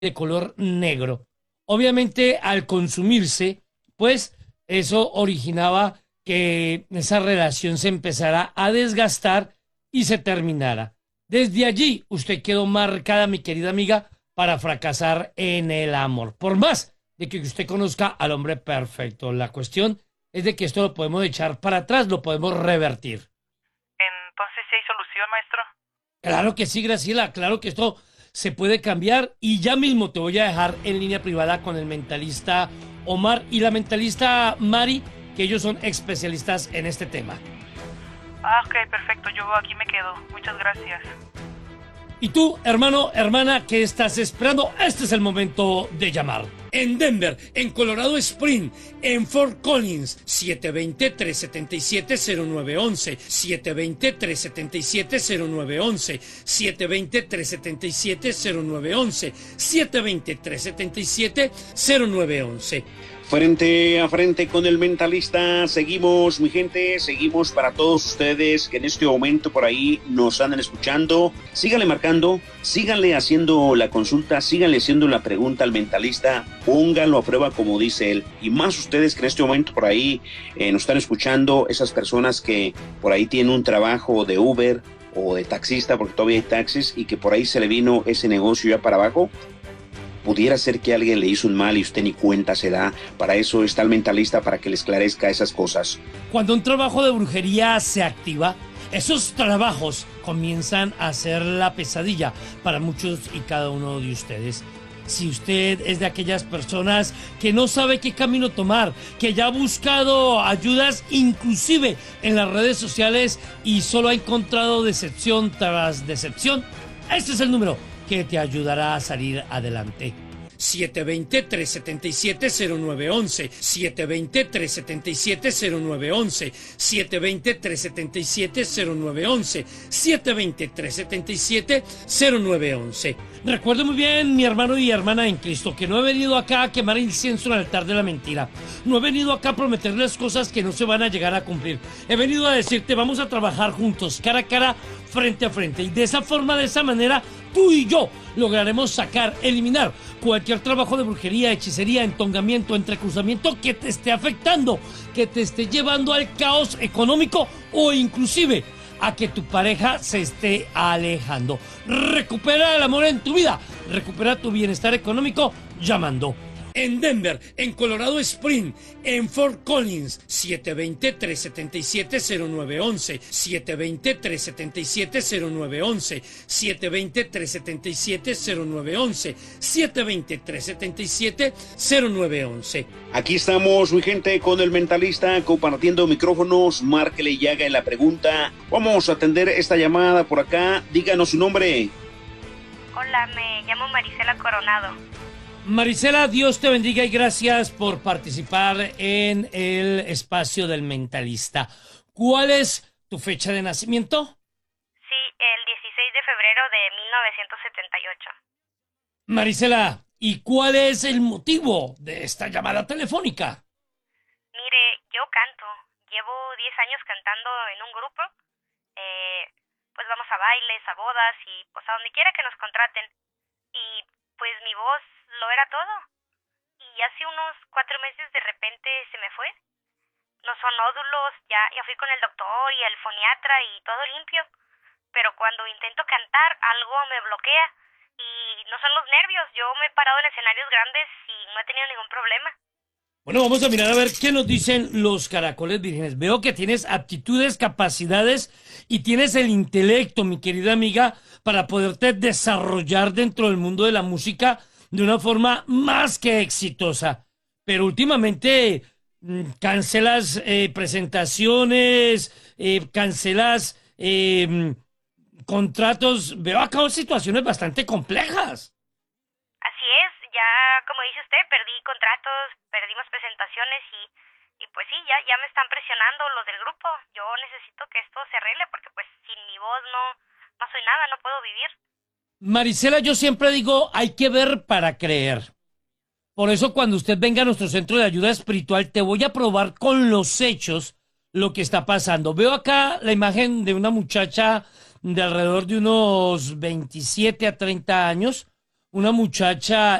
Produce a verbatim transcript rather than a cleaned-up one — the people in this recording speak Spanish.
de color negro. Obviamente, al consumirse, pues eso originaba que esa relación se empezara a desgastar y se terminara. Desde allí, usted quedó marcada, mi querida amiga, para fracasar en el amor. Por más de que usted conozca al hombre perfecto, la cuestión es de que esto lo podemos echar para atrás, lo podemos revertir. Entonces, ¿sí hay solución, maestro? Claro que sí, Graciela, claro que esto se puede cambiar y ya mismo te voy a dejar en línea privada con el mentalista Omar y la mentalista Mari, que ellos son especialistas en este tema. Ah, ok, perfecto, yo aquí me quedo. Muchas gracias. Y tú, hermano, hermana, ¿qué estás esperando? Este es el momento de llamar. En Denver, en Colorado Springs, en Fort Collins, siete dos cero, tres siete siete, cero nueve uno uno, siete dos cero, tres siete siete, cero nueve uno uno, siete dos cero, tres siete siete, cero nueve uno uno, siete dos cero, tres siete siete, cero nueve uno uno. Frente a frente con el mentalista, seguimos, mi gente, seguimos para todos ustedes que en este momento por ahí nos andan escuchando. Síganle marcando, síganle haciendo la consulta, síganle haciendo la pregunta al mentalista, pónganlo a prueba como dice él. Y más ustedes que en este momento por ahí eh, nos están escuchando, esas personas que por ahí tienen un trabajo de Uber o de taxista, porque todavía hay taxis, y que por ahí se le vino ese negocio ya para abajo. Pudiera ser que alguien le hizo un mal y usted ni cuenta se da. Para eso está el mentalista, para que le esclarezca esas cosas. Cuando un trabajo de brujería se activa, esos trabajos comienzan a ser la pesadilla para muchos y cada uno de ustedes. Si usted es de aquellas personas que no sabe qué camino tomar, que ya ha buscado ayudas inclusive en las redes sociales y solo ha encontrado decepción tras decepción, este es el número que te ayudará a salir adelante. siete dos cero, tres siete siete, cero nueve uno uno, siete dos cero, tres siete siete, cero nueve uno uno, siete dos cero, tres siete siete, cero nueve uno uno, siete dos cero, tres siete siete, cero nueve uno uno. Recuerde muy bien, mi hermano y hermana en Cristo, que no he venido acá a quemar incienso en el altar de la mentira. No he venido acá a prometerles cosas que no se van a llegar a cumplir. He venido a decirte, vamos a trabajar juntos, cara a cara, frente a frente. Y de esa forma, de esa manera, tú y yo lograremos sacar, eliminar cualquier trabajo de brujería, hechicería, entongamiento, entrecruzamiento que te esté afectando, que te esté llevando al caos económico o inclusive a que tu pareja se esté alejando. Recupera el amor en tu vida, recupera tu bienestar económico llamando. En Denver, en Colorado Springs, en Fort Collins, siete dos cero, tres siete siete, cero nueve uno uno, siete dos cero, tres siete siete, cero nueve uno uno, siete dos cero, tres siete siete, cero nueve uno uno, siete dos cero, tres siete siete, cero nueve uno uno. Aquí estamos, mi gente, con el mentalista, compartiendo micrófonos. Márquele y haga la pregunta. Vamos a atender esta llamada por acá. Díganos su nombre. Hola, me llamo Marisela Coronado. Marisela, Dios te bendiga y gracias por participar en el espacio del mentalista. ¿Cuál es tu fecha de nacimiento? Sí, el dieciséis de febrero de mil novecientos setenta y ocho. Marisela, ¿y cuál es el motivo de esta llamada telefónica? Mire, yo canto. Llevo diez años cantando en un grupo. Eh, pues vamos a bailes, a bodas y pues a donde quiera que nos contraten. Y pues mi voz lo era todo. Y hace unos cuatro meses de repente se me fue. No son nódulos, ya, ya fui con el doctor y el foniatra y todo limpio. Pero cuando intento cantar, algo me bloquea. Y no son los nervios, yo me he parado en escenarios grandes y no he tenido ningún problema. Bueno, vamos a mirar a ver qué nos dicen los caracoles vírgenes. Veo que tienes aptitudes, capacidades y tienes el intelecto, mi querida amiga, para poderte desarrollar dentro del mundo de la música de una forma más que exitosa. Pero últimamente mmm, cancelas eh, presentaciones, eh, cancelas eh, contratos. Veo acá situaciones bastante complejas. Así es, ya como dice usted, perdí contratos, perdimos presentaciones y, y pues sí, ya, ya me están presionando los del grupo. Yo necesito que esto se arregle porque pues sin mi voz no, no soy nada, no puedo vivir. Marisela, yo siempre digo, hay que ver para creer. Por eso cuando usted venga a nuestro centro de ayuda espiritual, te voy a probar con los hechos lo que está pasando. Veo acá la imagen de una muchacha de alrededor de unos veintisiete a treinta años, una muchacha